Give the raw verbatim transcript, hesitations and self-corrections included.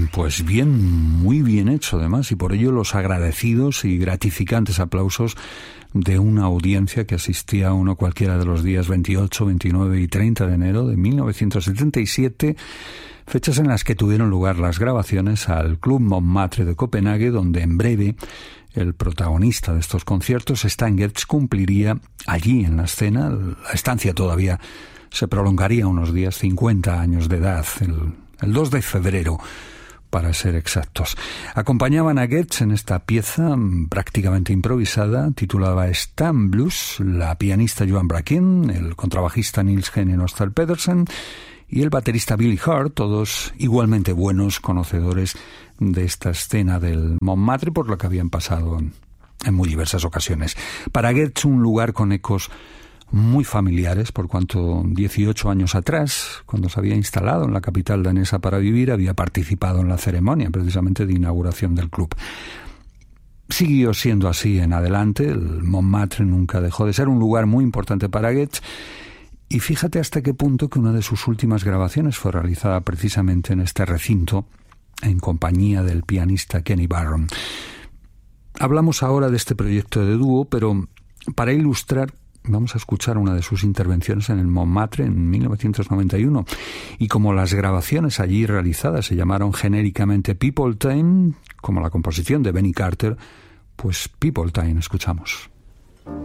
Pues bien, muy bien hecho además, y por ello los agradecidos y gratificantes aplausos de una audiencia que asistía a uno cualquiera de los días veintiocho, veintinueve y treinta de enero de mil novecientos setenta y siete, fechas en las que tuvieron lugar las grabaciones al Club Montmartre de Copenhague, donde en breve el protagonista de estos conciertos, Stan Getz, cumpliría allí en la escena. La estancia todavía se prolongaría unos días, cincuenta años de edad, el, el dos de febrero, para ser exactos. Acompañaban a Getz en esta pieza prácticamente improvisada, titulada Stan Blues, la pianista Joan Braquin, el contrabajista Niels Henning Ostal Pedersen y el baterista Billy Hart, todos igualmente buenos conocedores de esta escena del Montmartre, por lo que habían pasado en, en muy diversas ocasiones. Para Getz, un lugar con ecos muy familiares, por cuanto dieciocho años atrás, cuando se había instalado en la capital danesa para vivir, había participado en la ceremonia precisamente de inauguración del club. Siguió siendo así en adelante. El Montmartre nunca dejó de ser un lugar muy importante para Getz, y fíjate hasta qué punto que una de sus últimas grabaciones fue realizada precisamente en este recinto, en compañía del pianista Kenny Barron. Hablamos ahora de este proyecto de dúo, pero para ilustrar vamos a escuchar una de sus intervenciones en el Montmartre en mil novecientos noventa y uno, y como las grabaciones allí realizadas se llamaron genéricamente People Time, como la composición de Benny Carter, pues People Time escuchamos.